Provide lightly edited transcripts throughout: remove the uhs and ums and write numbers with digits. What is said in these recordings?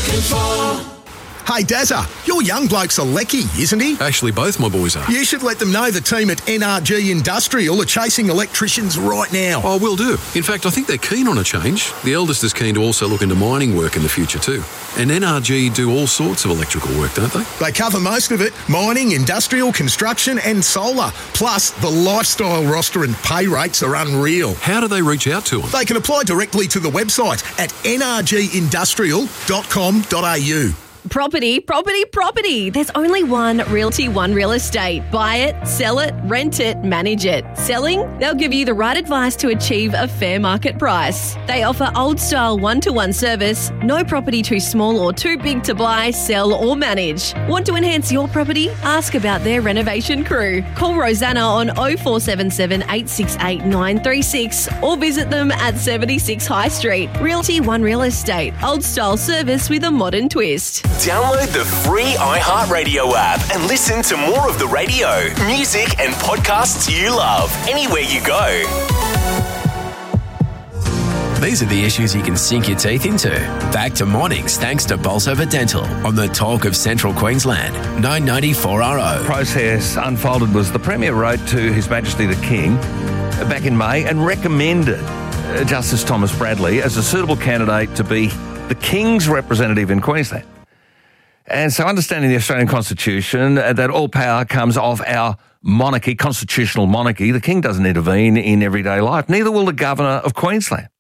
looking for. Hey, Dazza, your young bloke's a lecky, isn't he? Actually, both my boys are. You should let them know the team at NRG Industrial are chasing electricians right now. Oh, will do. In fact, I think they're keen on a change. The eldest is keen to also look into mining work in the future too. And NRG do all sorts of electrical work, don't they? They cover most of it: mining, industrial, construction and solar. Plus, the lifestyle roster and pay rates are unreal. How do they reach out to them? They can apply directly to the website at nrgindustrial.com.au. Property. There's only one Realty One Real Estate. Buy it, sell it, rent it, manage it. Selling? They'll give you the right advice to achieve a fair market price. They offer old-style one-to-one service. No property too small or too big to buy, sell or manage. Want to enhance your property? Ask about their renovation crew. Call Rosanna on 0477 868 936 or visit them at 76 High Street. Realty One Real Estate. Old-style service with a modern twist. Download the free iHeartRadio app and listen to more of the radio, music and podcasts you love anywhere you go. These are the issues you can sink your teeth into. Back to mornings thanks to Bolsover Dental on the Talk of Central Queensland, 990-4RO. Process unfolded was the Premier wrote to His Majesty the King back in May and recommended Justice Thomas Bradley as a suitable candidate to be the King's representative in Queensland. And so understanding the Australian Constitution, that all power comes off our monarchy, constitutional monarchy, the King doesn't intervene in everyday life. Neither will the Governor of Queensland.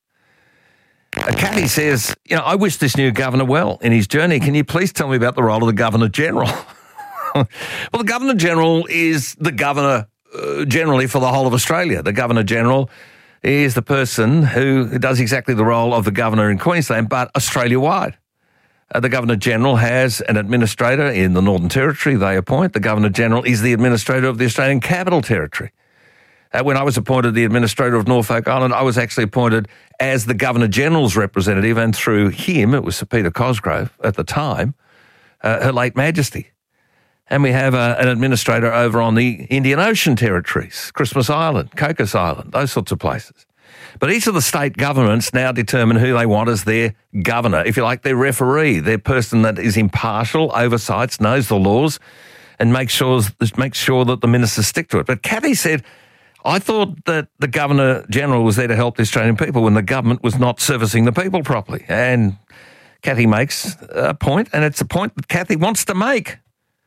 Cathy says, I wish this new Governor well in his journey. Can you please tell me about the role of the Governor-General? Well, the Governor-General is the Governor generally for the whole of Australia. The Governor-General is the person who does exactly the role of the Governor in Queensland, but Australia-wide. The Governor-General has an administrator in the Northern Territory they appoint. The Governor-General is the administrator of the Australian Capital Territory. When I was appointed the administrator of Norfolk Island, I was actually appointed as the Governor-General's representative, and through him, it was Sir Peter Cosgrove at the time, Her late Majesty. And we have an administrator over on the Indian Ocean territories, Christmas Island, Cocos Island, those sorts of places. But each of the state governments now determine who they want as their governor, if you like, their referee, their person that is impartial, oversights, knows the laws, and makes sure that the ministers stick to it. But Cathy said, I thought that the Governor-General was there to help the Australian people when the government was not servicing the people properly. And Cathy makes a point, and it's a point that Cathy wants to make.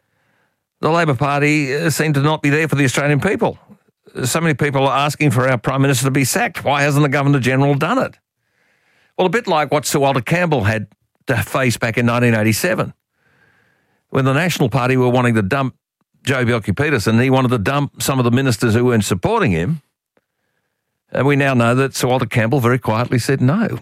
The Labor Party seem to not be there for the Australian people. So many people are asking for our Prime Minister to be sacked. Why hasn't the Governor-General done it? Well, a bit like what Sir Walter Campbell had to face back in 1987, when the National Party were wanting to dump Joh Bjelke-Petersen. He wanted to dump some of the ministers who weren't supporting him. And we now know that Sir Walter Campbell very quietly said no.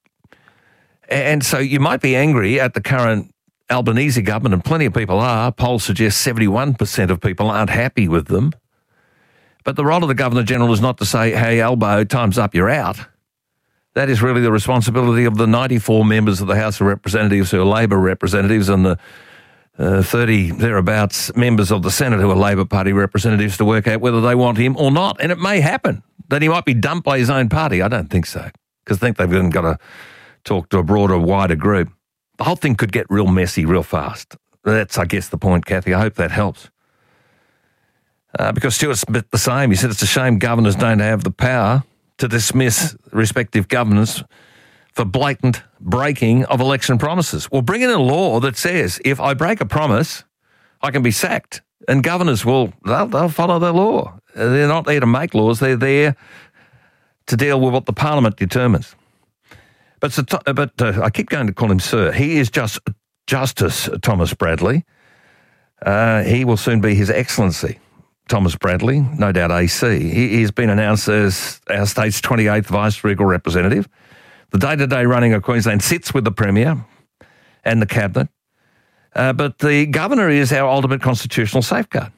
And so you might be angry at the current Albanese government, and plenty of people are. Polls suggest 71% of people aren't happy with them. But the role of the Governor-General is not to say, hey, Albo, time's up, you're out. That is really the responsibility of the 94 members of the House of Representatives who are Labor representatives and the 30 thereabouts members of the Senate who are Labor Party representatives to work out whether they want him or not. And it may happen that he might be dumped by his own party. I don't think so, because I think they've then got to talk to a broader, wider group. The whole thing could get real messy real fast. That's, I guess, the point, Cathy. I hope that helps. Because Stuart's a bit the same. He said it's a shame governors don't have the power to dismiss respective governors for blatant breaking of election promises. Well, bring in a law that says if I break a promise, I can be sacked. And governors they'll follow the law. They're not there to make laws. They're there to deal with what the Parliament determines. But I keep going to call him Sir. He is just Justice Thomas Bradley. He will soon be His Excellency Thomas Bradley, no doubt AC. He's been announced as our state's 28th Vice-Regal Representative. The day-to-day running of Queensland sits with the Premier and the Cabinet, but the Governor is our ultimate constitutional safeguard.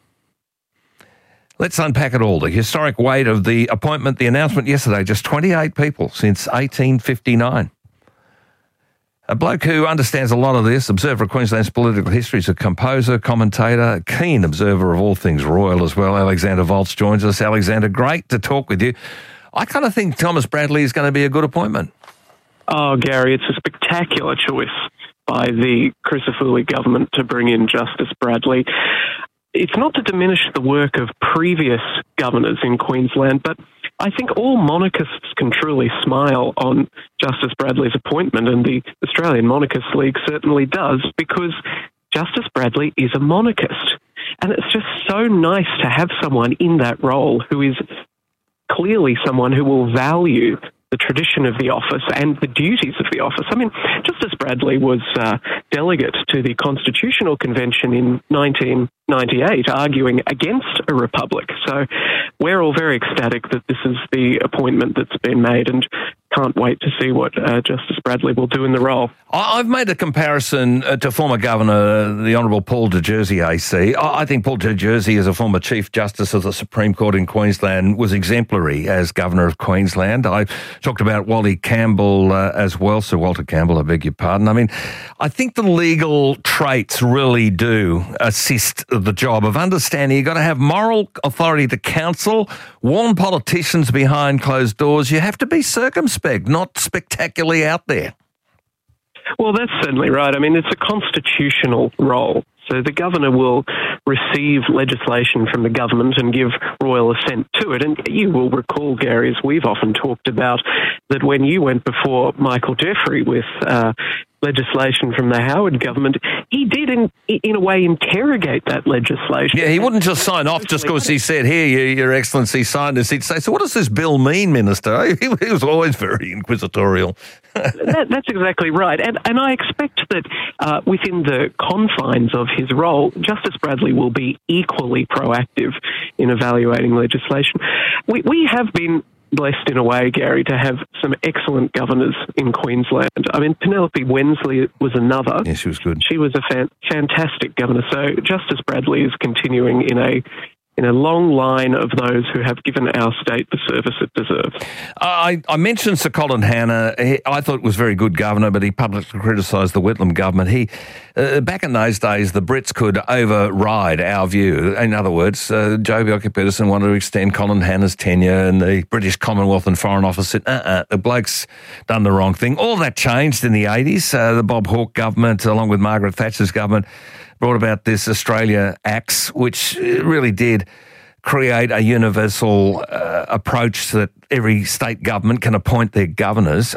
Let's unpack it all. The historic weight of the appointment, the announcement yesterday, just 28 people since 1859. A bloke who understands a lot of this, observer of Queensland's political history, is a composer, commentator, a keen observer of all things royal as well. Alexander Volz joins us. Alexander, great to talk with you. I kind of think Thomas Bradley is going to be a good appointment. Oh, Gary, it's a spectacular choice by the Crisafulli government to bring in Justice Bradley. It's not to diminish the work of previous governors in Queensland, but I think all monarchists can truly smile on Justice Bradley's appointment, and the Australian Monarchists League certainly does, because Justice Bradley is a monarchist. And it's just so nice to have someone in that role who is clearly someone who will value the tradition of the office and the duties of the office. I mean, Justice Bradley was delegate to the Constitutional Convention in 1998, arguing against a republic. So we're all very ecstatic that this is the appointment that's been made, and can't wait to see what Justice Bradley will do in the role. I've made a comparison to former Governor, the Honourable Paul de Jersey AC. I think Paul de Jersey, as a former Chief Justice of the Supreme Court in Queensland, was exemplary as Governor of Queensland. I talked about Wally Campbell as well, Sir Walter Campbell, I beg your pardon. I mean, I think the legal traits really do assist the job of understanding you've got to have moral authority to counsel, warn politicians behind closed doors. You have to be circumspect, not spectacularly out there. Well, that's certainly right. I mean, it's a constitutional role. So the governor will receive legislation from the government and give royal assent to it. And you will recall, Gary, as we've often talked about, that when you went before Michael Jeffrey with legislation from the Howard government, he did, in a way, interrogate that legislation. Yeah, he wouldn't just sign off just because he said, here, Your Excellency signed this. He'd say, so what does this bill mean, Minister? He was always very inquisitorial. That's exactly right. And I expect that within the confines of his role, Justice Bradley will be equally proactive in evaluating legislation. We have been blessed in a way, Gary, to have some excellent governors in Queensland. I mean, Penelope Wensley was another. Yeah, she was good. She was a fantastic governor. So Justice Bradley is continuing in a long line of those who have given our state the service it deserves. I mentioned Sir Colin Hanna. I thought it was a very good governor, but he publicly criticised the Whitlam government. Back in those days, the Brits could override our view. In other words, Joh Bjelke-Petersen wanted to extend Colin Hanna's tenure, and the British Commonwealth and Foreign Office said, the bloke's done the wrong thing. All that changed in the 80s. The Bob Hawke government, along with Margaret Thatcher's government, brought about this Australia Acts, which really did create a universal approach that every state government can appoint their governors.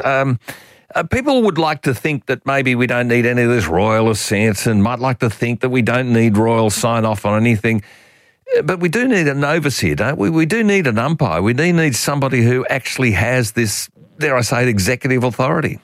People would like to think that maybe we don't need any of this royal assent, and might like to think that we don't need royal sign-off on anything. But we do need an overseer, don't we? We do need an umpire. We do need somebody who actually has this, dare I say, executive authority.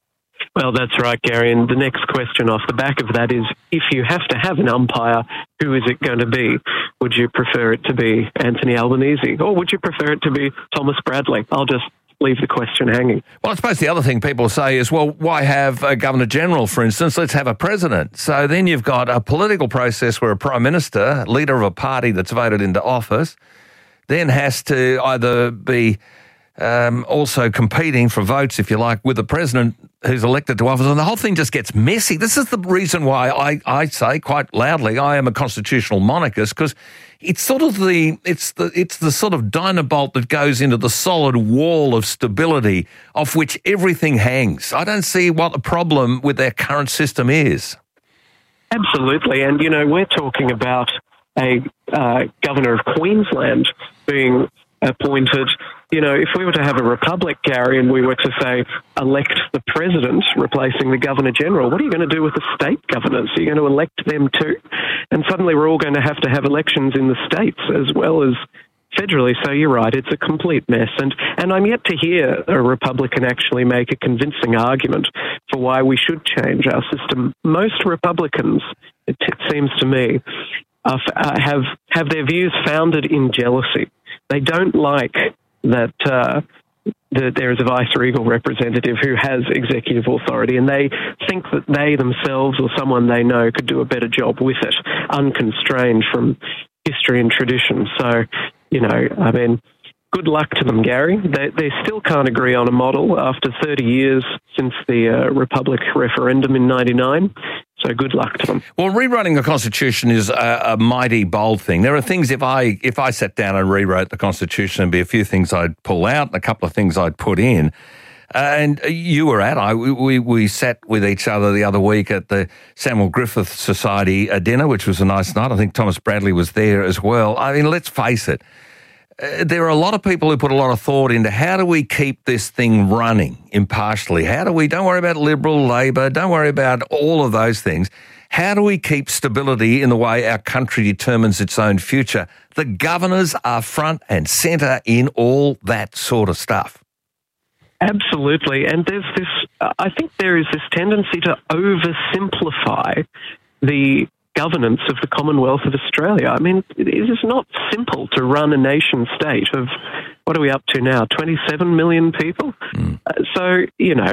Well, that's right, Gary. And the next question off the back of that is, if you have to have an umpire, who is it going to be? Would you prefer it to be Anthony Albanese, or would you prefer it to be Thomas Bradley? I'll just leave the question hanging. Well, I suppose the other thing people say is, well, why have a Governor-General, for instance? Let's have a president. So then you've got a political process where a Prime Minister, leader of a party that's voted into office, then has to either be also competing for votes, if you like, with the president who's elected to office, and the whole thing just gets messy. This is the reason why I say quite loudly I am a constitutional monarchist, because it's sort of it's the sort of dynamo that goes into the solid wall of stability off which everything hangs. I don't see what the problem with their current system is. Absolutely, and we're talking about a governor of Queensland being appointed. If we were to have a republic, Gary, and we were to, say, elect the president replacing the Governor-General, what are you going to do with the state governors? Are you going to elect them too? And suddenly we're all going to have elections in the states as well as federally. So you're right, it's a complete mess. And I'm yet to hear a Republican actually make a convincing argument for why we should change our system. Most Republicans, it seems to me, have their views founded in jealousy. They don't like that there is a vice-regal representative who has executive authority, and they think that they themselves or someone they know could do a better job with it, unconstrained from history and tradition. So, good luck to them, Gary. They still can't agree on a model after 30 years since the Republic referendum in 99. So good luck to them. Well, rewriting the Constitution is a mighty bold thing. There are things, if I sat down and rewrote the Constitution, there'd be a few things I'd pull out and a couple of things I'd put in. And you were at, we sat with each other the other week at the Samuel Griffith Society dinner, which was a nice night. I think Thomas Bradley was there as well. I mean, let's face it. There are a lot of people who put a lot of thought into how do we keep this thing running impartially? Don't worry about Liberal, Labor, don't worry about all of those things. How do we keep stability in the way our country determines its own future? The governors are front and centre in all that sort of stuff. Absolutely. And I think there is this tendency to oversimplify the governance of the Commonwealth of Australia. I mean, it is not simple to run a nation state of, what are we up to now, 27 million people? So,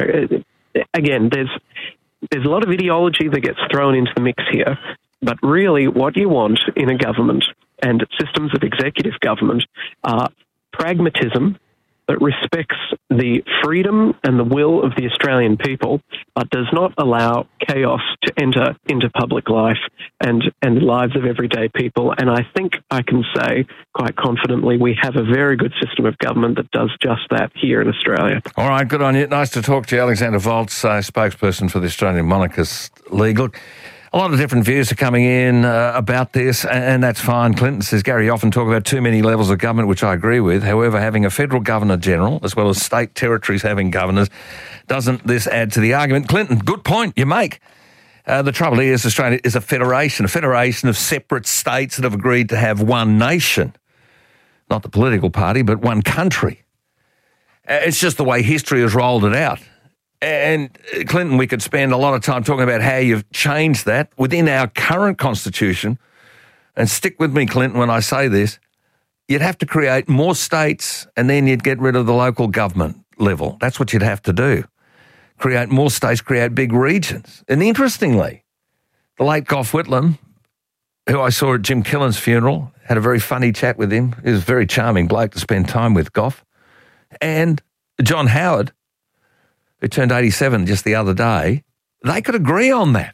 again, there's a lot of ideology that gets thrown into the mix here, but really what you want in a government and systems of executive government are pragmatism that respects the freedom and the will of the Australian people, but does not allow chaos to enter into public life and the lives of everyday people. And I think I can say quite confidently we have a very good system of government that does just that here in Australia. All right, good on you. Nice to talk to you. Alexander Volz, spokesperson for the Australian Monarchist League. Look, a lot of different views are coming in about this, and that's fine. Clinton says, Gary, you often talk about too many levels of government, which I agree with. However, having a federal governor-general, as well as state territories having governors, doesn't this add to the argument? Clinton, good point you make. The trouble is Australia is a federation of separate states that have agreed to have one nation. Not the political party, but one country. It's just the way history has rolled it out. And Clinton, we could spend a lot of time talking about how you've changed that within our current constitution. And stick with me, Clinton, when I say this. You'd have to create more states and then you'd get rid of the local government level. That's what you'd have to do. Create more states, create big regions. And interestingly, the late Gough Whitlam, who I saw at Jim Killen's funeral, had a very funny chat with him. He was a very charming bloke to spend time with, Gough. And John Howard, who turned 87 just the other day, they could agree on that.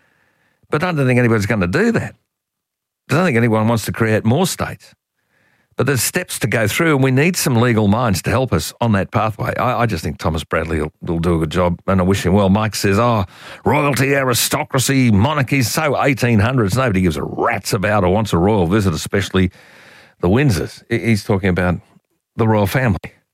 But I don't think anybody's going to do that. I don't think anyone wants to create more states. But there's steps to go through, and we need some legal minds to help us on that pathway. I just think Thomas Bradley will do a good job, and I wish him well. Mike says, royalty, aristocracy, monarchies, so 1800s. Nobody gives a rat's about or wants a royal visit, especially the Windsors. He's talking about the royal family.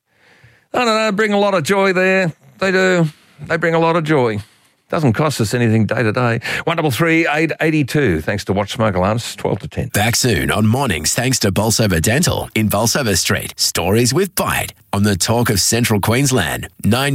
I don't know, bring a lot of joy there. They do. They bring a lot of joy. Doesn't cost us anything day to day. 133 882. Thanks to Watch Smoke Alarms, 12 to 10. Back soon on Mornings thanks to Bolsover Dental in Bolsover Street. Stories with Bite on the Talk of Central Queensland,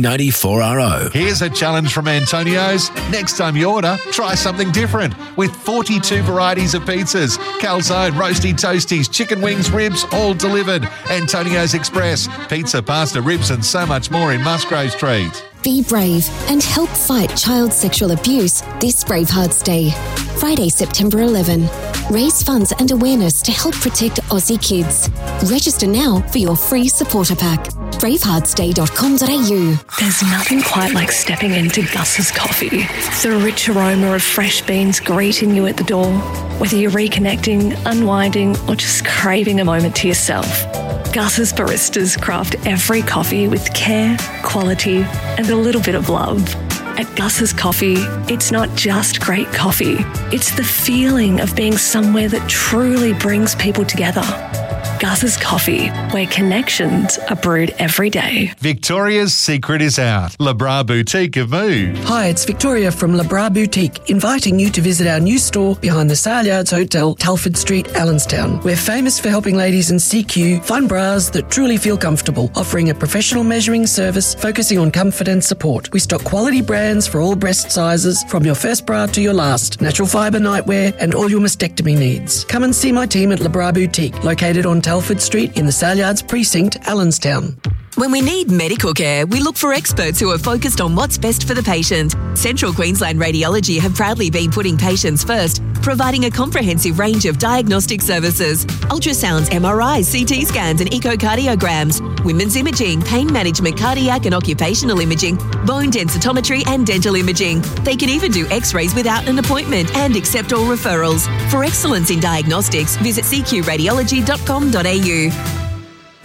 994RO. Here's a challenge from Antonio's. Next time you order, try something different. With 42 varieties of pizzas, calzone, roasty toasties, chicken wings, ribs, all delivered. Antonio's Express, pizza, pasta, ribs and so much more in Musgrave Street. Be brave and help fight child sexual abuse this Bravehearts Day. Friday, September 11. Raise funds and awareness to help protect Aussie kids. Register now for your free supporter pack. braveheartsday.com.au. There's nothing quite like stepping into Gus's Coffee. The rich aroma of fresh beans greeting you at the door. Whether you're reconnecting, unwinding, or just craving a moment to yourself, Gus's baristas craft every coffee with care, quality, and a little bit of love. At Gus's Coffee, it's not just great coffee. It's the feeling of being somewhere that truly brings people together. Gus's Coffee, where connections are brewed every day. Victoria's secret is out. Le Bras Boutique have moved. Hi, it's Victoria from Le Bras Boutique, inviting you to visit our new store behind the Saleyards Hotel, Telford Street, Allenstown. We're famous for helping ladies in CQ find bras that truly feel comfortable, offering a professional measuring service focusing on comfort and support. We stock quality brands for all breast sizes, from your first bra to your last, natural fibre nightwear, and all your mastectomy needs. Come and see my team at Le Bras Boutique, located on Telford Street in the Saleyards Precinct, Allenstown. When we need medical care, we look for experts who are focused on what's best for the patient. Central Queensland Radiology have proudly been putting patients first, providing a comprehensive range of diagnostic services: ultrasounds, MRIs, CT scans and echocardiograms, women's imaging, pain management, cardiac and occupational imaging, bone densitometry and dental imaging. They can even do x-rays without an appointment and accept all referrals. For excellence in diagnostics, visit cqradiology.com.au.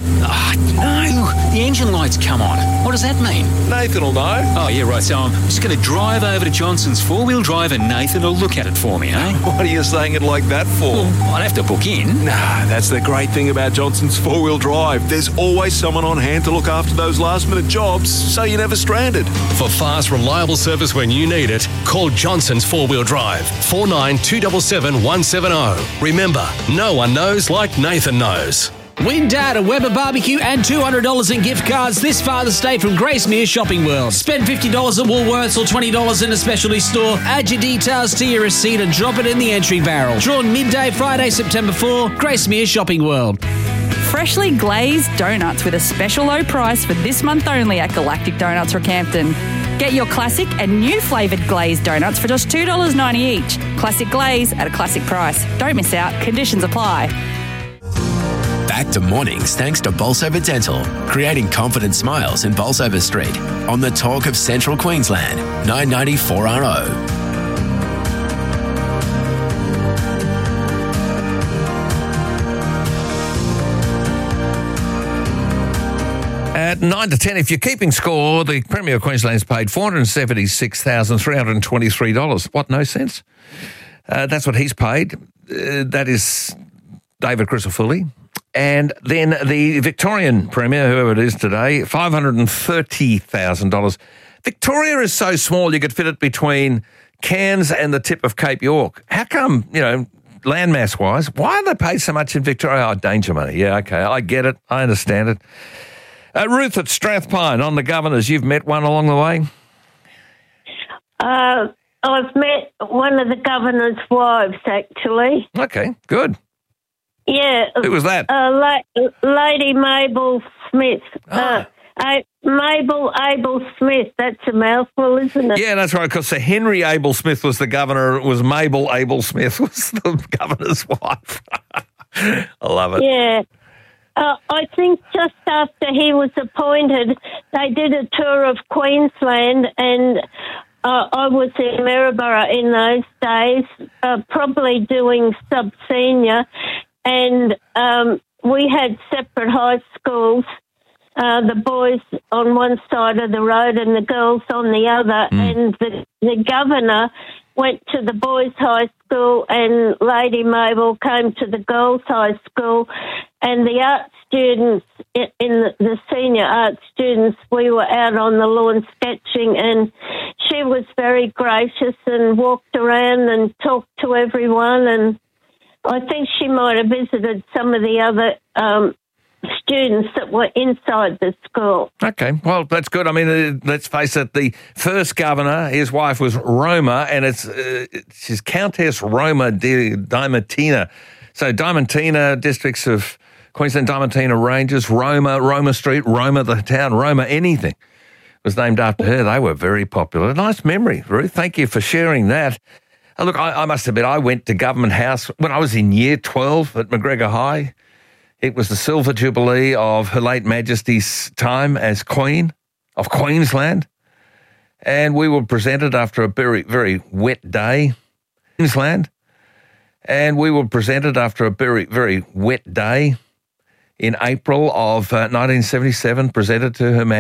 No, the engine light's come on. What does that mean? Nathan will know. Oh, yeah, right. So I'm just going to drive over to Johnson's four-wheel drive and Nathan will look at it for me, eh? What are you saying it like that for? Well, I'd have to book in. Nah, that's the great thing about Johnson's four-wheel drive. There's always someone on hand to look after those last-minute jobs, so you're never stranded. For fast, reliable service when you need it, call Johnson's four-wheel drive, 49277170. Remember, no one knows like Nathan knows. Win Dad a Weber barbecue and $200 in gift cards this Father's Day from Gracemere Shopping World. Spend $50 at Woolworths or $20 in a specialty store. Add your details to your receipt and drop it in the entry barrel. Drawn midday Friday, September 4, Gracemere Shopping World. Freshly glazed donuts with a special low price for this month only at Galactic Donuts Rockhampton. Get your classic and new flavoured glazed donuts for just $2.90 each. Classic glaze at a classic price. Don't miss out. Conditions apply. Back to mornings thanks to Bolsover Dental, creating confident smiles in Bolsover Street on the Talk of Central Queensland, 990 4RO. At 9 to 10, if you're keeping score, the Premier of Queensland's paid $476,323. What, no sense? That's what he's paid. That is David Crisafulli. And then the Victorian Premier, whoever it is today, $530,000. Victoria is so small you could fit it between Cairns and the tip of Cape York. How come, landmass-wise, why are they paid so much in Victoria? Oh, danger money. Yeah, okay, I get it. I understand it. Ruth at Strathpine on the Governors. You've met one along the way? I've met one of the Governor's wives, actually. Okay, good. Yeah. Who was that? Lady Mabel Smith. Mabel Abel Smith. That's a mouthful, isn't it? Yeah, that's right, because Sir Henry Abel Smith was the Governor. It was Mabel Abel Smith was the Governor's wife. I love it. Yeah. I think just after he was appointed, they did a tour of Queensland, and I was in Maryborough in those days, probably doing sub-senior, and we had separate high schools, the boys on one side of the road and the girls on the other, and the Governor went to the boys' high school and Lady Mabel came to the girls' high school, and the art students, the senior art students, we were out on the lawn sketching, and she was very gracious and walked around and talked to everyone, and I think she might have visited some of the other students that were inside the school. Okay, well, that's good. I mean, let's face it, the first Governor, his wife was Roma, and she's Countess Roma de Diamantina. So Diamantina, districts of Queensland, Diamantina Ranges, Roma Street, Roma the town, Roma anything was named after her. They were very popular. Nice memory, Ruth. Thank you for sharing that. Look, I must admit, I went to Government House when I was in year 12 at McGregor High. It was the silver jubilee of Her Late Majesty's time as Queen of Queensland. And we were presented after a very, very wet day, Queensland. And we were presented after a very, very wet day in April of 1977, presented to Her Majesty.